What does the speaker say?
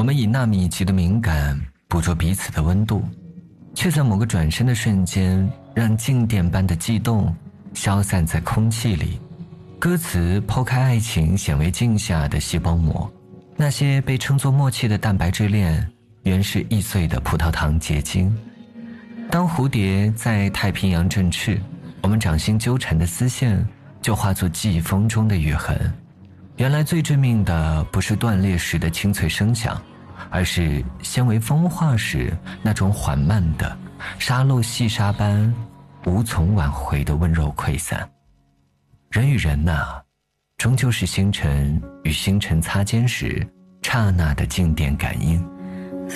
们以纳米级的敏感捕捉彼此的温度，却在某个转身的瞬间，让静电般的悸动消散在空气里。歌词剖开爱情显微镜下的细胞膜，那些被称作默契的蛋白质链，原是易碎的葡萄糖结晶。当蝴蝶在太平洋振翅，我们掌心纠缠的丝线就化作季风中的雨痕。原来最致命的不是断裂时的清脆声响，而是纤维风化时那种缓慢的沙漏细沙般无从挽回的温柔溃散。人与人终究是星辰与星辰擦肩时刹那的静电感应。